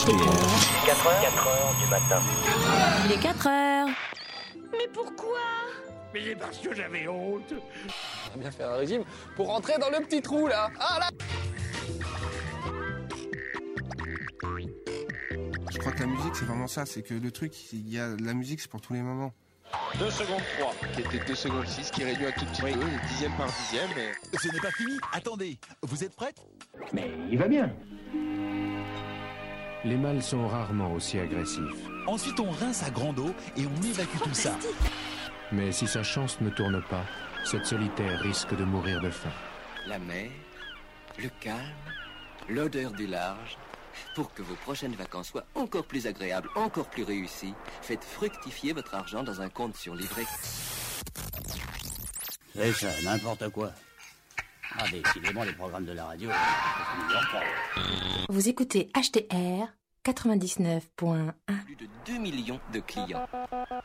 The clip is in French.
HDR. 4 heures du matin. Il est 4 heures. Mais pourquoi? Mais c'est parce que j'avais honte. On va bien faire un régime pour rentrer dans le petit trou là. Ah là. Je crois que la musique c'est vraiment ça, c'est que le truc, il y a la musique c'est pour tous les moments. 2 secondes 3, qui était 2 secondes 6, qui réduit un tout petit peu, dixième par dixième. Mais... Ce n'est pas fini. Attendez, vous êtes prête? Mais il va bien. Les mâles sont rarement aussi agressifs. Ensuite, on rince à grande eau et on évacue tout ça. Mais si sa chance ne tourne pas, cette solitaire risque de mourir de faim. La mer, le calme, l'odeur du large. Pour que vos prochaines vacances soient encore plus agréables, encore plus réussies, faites fructifier votre argent dans un compte sur livret. C'est ça, n'importe quoi. Ah, décidément, les programmes de la radio, Vous écoutez HDR 99.1. Plus de 2 millions de clients.